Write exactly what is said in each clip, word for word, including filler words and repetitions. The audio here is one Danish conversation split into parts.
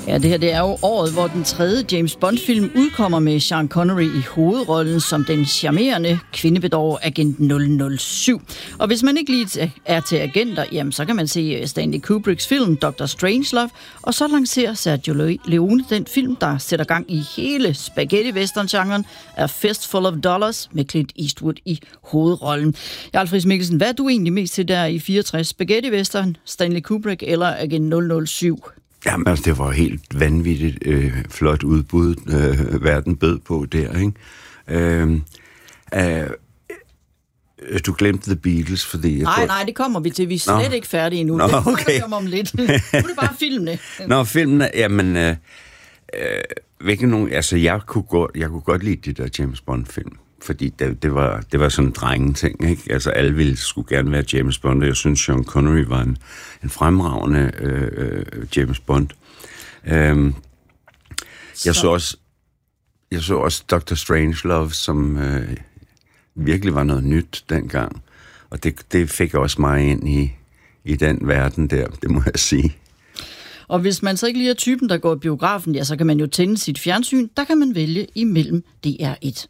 Ja, det her det er jo året, hvor den tredje James Bond-film udkommer med Sean Connery i hovedrollen som den charmerende kvindebedårer agent nul nul syv. Og hvis man ikke lige er til agenter, jamen så kan man se Stanley Kubricks film doktor Strangelove, og så lancerer Sergio Leone den film, der sætter gang i hele spaghetti-western-genren af Fistful of Dollars med Clint Eastwood i hovedrollen. Jarl Friis Mikkelsen, hvad er du egentlig mest til der i fireogtres? Spaghetti-western, Stanley Kubrick eller agent nul nul syv? Jamen, altså, det var helt vanvittigt øh, flot udbud, øh, verden bød på der, ikke? Øh, øh, du glemte The Beatles, fordi... Jeg nej, tror... nej, det kommer vi til. Vi er slet Nå. ikke færdige endnu. Nå, det okay. snakker vi om om lidt. Nu er det bare filmene. Nå, filmene, jamen... Øh, øh, hvilke nogen... Altså, jeg kunne, godt, jeg kunne godt lide de der James Bond-film. Fordi det, det, var, det var sådan en drengeting, ikke? Altså, alle ville skulle gerne være James Bond, og jeg synes, Sean Connery var en, en fremragende øh, James Bond. Øhm, så. Jeg så også jeg så også doktor Strangelove, som øh, virkelig var noget nyt dengang. Og det, det fik også mig ind i, i den verden der, det må jeg sige. Og hvis man så ikke lige er typen, der går i biografen, ja, så kan man jo tænde sit fjernsyn. Der kan man vælge imellem D R et.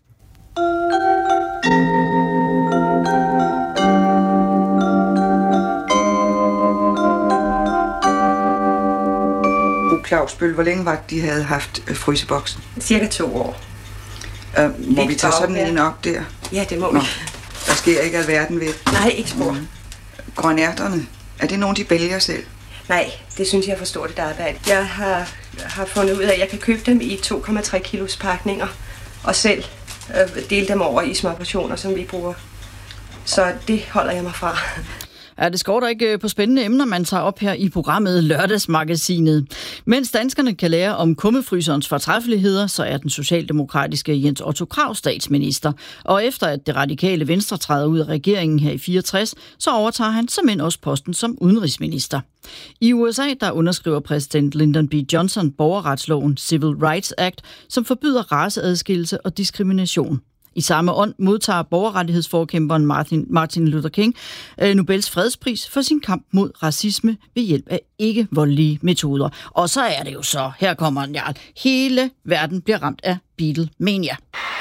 Claus Bøll, hvor længe var det, de havde haft øh, fryseboksen? Cirka to år. Øh, må vi tage sådan en op der? Ja, det må Nå, vi. der sker ikke alverden ved. Nej, ikke spor. Mm. Grønærterne, er det nogen, de vælger selv? Nej, det synes jeg er for stort et arbejde. Jeg har, har fundet ud af, at jeg kan købe dem i to komma tre kilos pakninger, og selv øh, dele dem over i små portioner, som vi bruger. Så det holder jeg mig fra. Ja, det skorter ikke på spændende emner, man tager op her i programmet Lørdagsmagasinet. Mens danskerne kan lære om kummefryserens fortræffeligheder, så er den socialdemokratiske Jens Otto Krag statsminister. Og efter at det radikale Venstre træder ud af regeringen her i fireogtres, så overtager han såmænd også posten som udenrigsminister. I U S A, der underskriver præsident Lyndon B. Johnson borgerretsloven Civil Rights Act, som forbyder raceadskillelse og diskrimination. I samme ånd modtager borgerrettighedsforkæmperen Martin, Martin Luther King øh, Nobels fredspris for sin kamp mod racisme ved hjælp af ikke-voldelige metoder. Og så er det jo så, her kommer en jarl, hele verden bliver ramt af Beatlemania.